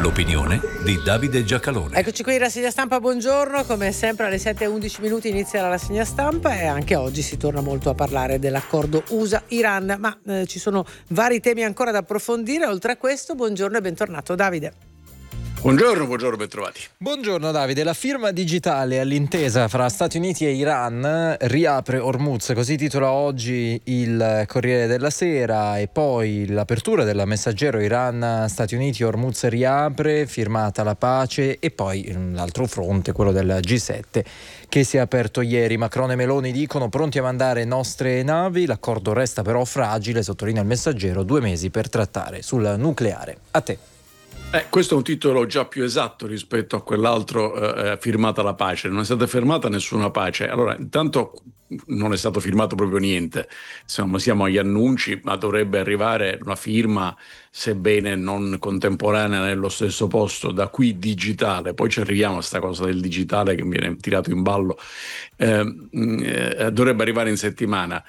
L'opinione di Davide Giacalone. Eccoci qui, rassegna stampa, buongiorno. Come sempre alle 7:11 inizia la rassegna stampa e anche oggi si torna molto a parlare dell'accordo USA-Iran, ma ci sono vari temi ancora da approfondire. Oltre a questo, buongiorno e bentornato Davide. Buongiorno, bentrovati. Buongiorno Davide, la firma digitale all'intesa fra Stati Uniti e Iran riapre Hormuz, così titola oggi il Corriere della Sera, e poi l'apertura della Messaggero Iran-Stati Uniti, Hormuz riapre, firmata la pace, e poi l'altro fronte, quello del G7 che si è aperto ieri. Macron e Meloni dicono pronti a mandare nostre navi, l'accordo resta però fragile, sottolinea il Messaggero, 2 mesi per trattare sul nucleare. A te. Questo è un titolo già più esatto rispetto a quell'altro, firmata la pace. Non è stata firmata nessuna pace. Allora, intanto non è stato firmato proprio niente. Insomma, siamo agli annunci, ma dovrebbe arrivare una firma, sebbene non contemporanea, nello stesso posto, da qui digitale. Poi ci arriviamo a sta cosa del digitale che mi viene tirato in ballo. Dovrebbe arrivare in settimana.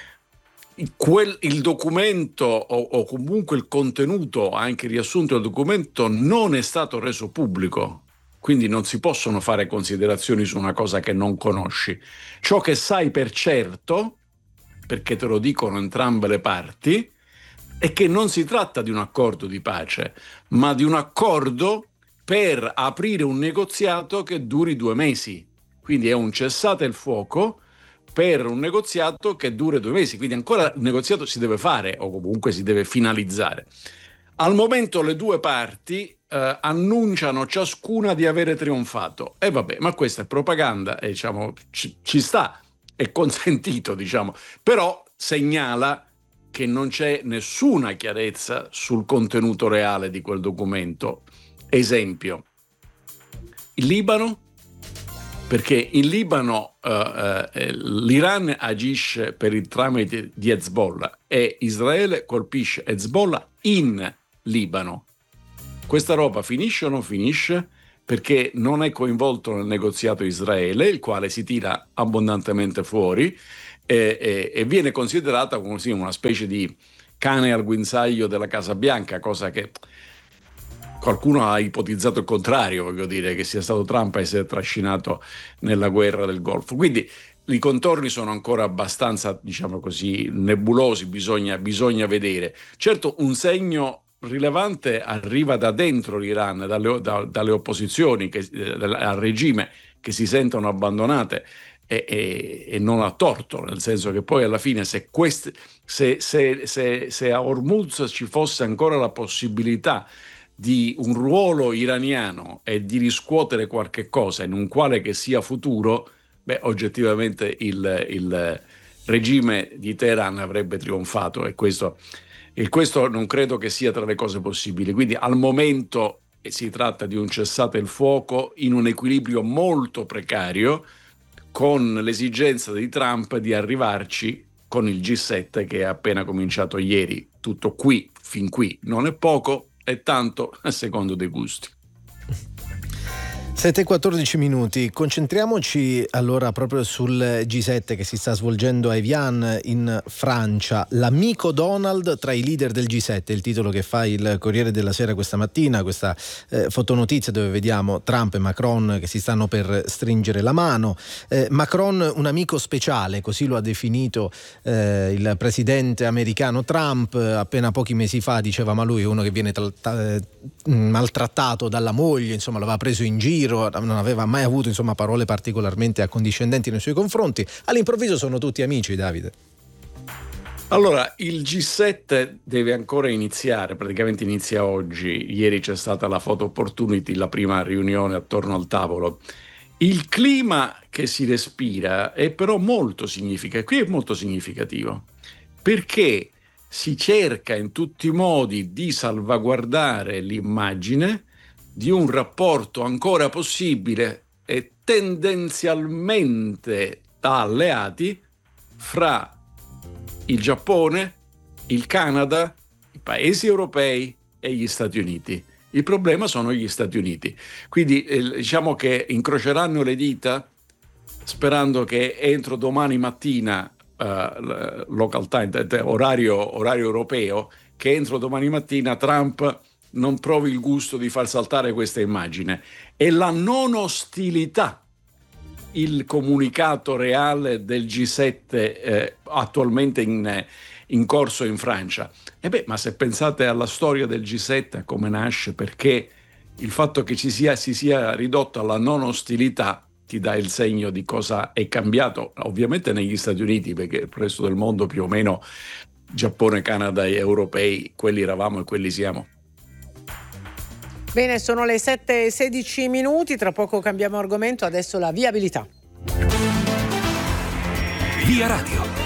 Il documento o comunque il contenuto, anche riassunto del documento, non è stato reso pubblico, quindi non si possono fare considerazioni su una cosa che non conosci. Ciò che sai per certo, perché te lo dicono entrambe le parti, è che non si tratta di un accordo di pace, ma di un accordo per aprire un negoziato che duri 2 mesi. Quindi è un cessate il fuoco per un negoziato che dura 2 mesi, quindi ancora il negoziato si deve fare o comunque si deve finalizzare. Al momento le due parti annunciano ciascuna di avere trionfato, e vabbè, ma questa è propaganda e diciamo ci sta, è consentito, diciamo, però segnala che non c'è nessuna chiarezza sul contenuto reale di quel documento. Esempio, il Libano. Perché in Libano l'Iran agisce per il tramite di Hezbollah e Israele colpisce Hezbollah in Libano. Questa roba finisce o non finisce? Perché non è coinvolto nel negoziato Israele, il quale si tira abbondantemente fuori e viene considerata come una specie di cane al guinzaglio della Casa Bianca, cosa che qualcuno ha ipotizzato il contrario, voglio dire, che sia stato Trump a essere trascinato nella guerra del Golfo. Quindi i contorni sono ancora abbastanza, diciamo così, nebulosi, bisogna vedere. Certo, un rilevante arriva da dentro l'Iran, dalle opposizioni al regime, che si sentono abbandonate e non a torto, nel senso che poi alla fine se a Hormuz ci fosse ancora la possibilità di un ruolo iraniano e di riscuotere qualche cosa in un quale che sia futuro, oggettivamente il regime di Teheran avrebbe trionfato, e questo non credo che sia tra le cose possibili. Quindi al momento si tratta di un cessate il fuoco in un equilibrio molto precario, con l'esigenza di Trump di arrivarci con il G7 che è appena cominciato ieri. Tutto qui, fin qui, non è poco, è tanto a secondo dei gusti. 7:14. Concentriamoci allora proprio sul G7 che si sta svolgendo a Evian in Francia. L'amico Donald tra i leader del G7, il titolo che fa il Corriere della Sera questa mattina, questa fotonotizia dove vediamo Trump e Macron che si stanno per stringere la mano. Macron un amico speciale, così lo ha definito il presidente americano Trump. Appena pochi mesi fa diceva, ma lui è uno che viene maltrattato dalla moglie, insomma lo aveva preso in giro, non aveva mai avuto parole particolarmente accondiscendenti nei suoi confronti. All'improvviso sono tutti amici, Davide. Allora, il G7 deve ancora iniziare, praticamente inizia oggi. Ieri c'è stata la photo opportunity, la prima riunione attorno al tavolo. Il clima che si respira è però molto significativo, qui è molto significativo, perché si cerca in tutti i modi di salvaguardare l'immagine di un rapporto ancora possibile e tendenzialmente da alleati fra il Giappone, il Canada, i paesi europei e gli Stati Uniti. Il problema sono gli Stati Uniti. Quindi diciamo che incroceranno le dita sperando che entro domani mattina, local time, orario europeo, che entro domani mattina Trump non provi il gusto di far saltare questa immagine. È la non ostilità il comunicato reale del G7 attualmente in corso in Francia. Ma se pensate alla storia del G7, a come nasce, perché il fatto che si sia ridotto alla non ostilità ti dà il segno di cosa è cambiato, ovviamente negli Stati Uniti, perché il resto del mondo più o meno, Giappone, Canada e europei, quelli eravamo e quelli siamo. Bene, sono le 7:16, tra poco cambiamo argomento, adesso la viabilità. Via Radio.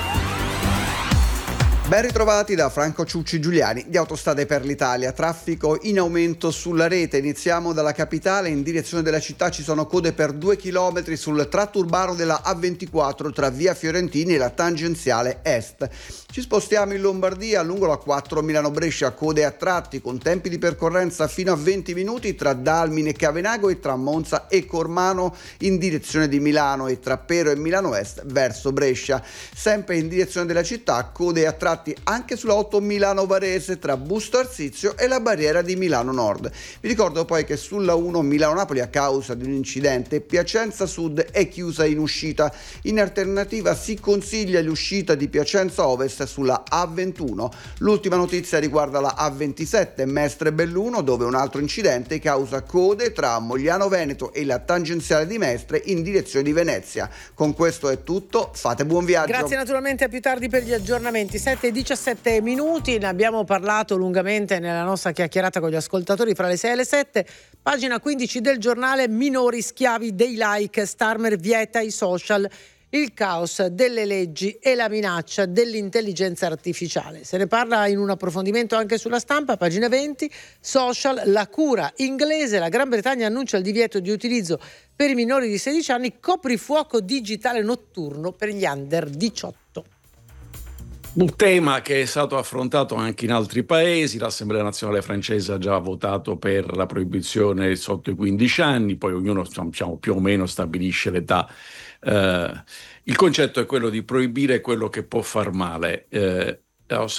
Ben ritrovati da Franco Ciucci Giuliani di Autostrade per l'Italia. Traffico in aumento sulla rete. Iniziamo dalla capitale. In direzione della città ci sono code per 2 chilometri sul tratto urbano della A24 tra via Fiorentini e la tangenziale est. Ci spostiamo in Lombardia lungo la 4 Milano-Brescia, code a tratti con tempi di percorrenza fino a 20 minuti tra Dalmine e Cavenago e tra Monza e Cormano in direzione di Milano e tra Pero e Milano Est verso Brescia. Sempre in direzione della città, code a tratti anche sulla 8 Milano-Varese tra Busto Arsizio e la barriera di Milano Nord. Vi ricordo poi che sulla 1 Milano-Napoli, a causa di un incidente, Piacenza Sud è chiusa in uscita. In alternativa si consiglia l'uscita di Piacenza Ovest sulla A21. L'ultima notizia riguarda la A27 Mestre Belluno, dove un altro incidente causa code tra Mogliano Veneto e la tangenziale di Mestre in direzione di Venezia. Con questo è tutto, fate buon viaggio. Grazie naturalmente, a più tardi per gli aggiornamenti. 7:17, ne abbiamo parlato lungamente nella nostra chiacchierata con gli ascoltatori fra le 6 e le 7. Pagina 15 del giornale: minori schiavi dei like, Starmer vieta i social, il caos delle leggi e la minaccia dell'intelligenza artificiale. Se ne parla in un approfondimento anche sulla Stampa, pagina 20, social, la cura inglese, la Gran Bretagna annuncia il divieto di utilizzo per i minori di 16 anni, coprifuoco digitale notturno per gli under 18. Un tema che è stato affrontato anche in altri paesi. L'Assemblea nazionale francese ha già votato per la proibizione sotto i 15 anni, poi ognuno, diciamo, più o meno stabilisce l'età. Il concetto è quello di proibire quello che può far male.